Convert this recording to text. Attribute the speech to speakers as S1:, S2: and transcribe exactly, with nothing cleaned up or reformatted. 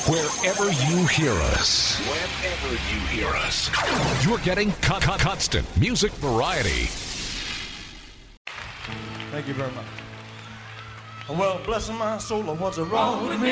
S1: Wherever you hear us. Wherever you hear us. You're getting con- con- constant music variety.
S2: Thank you very much. Well, bless my soul, what's wrong with me?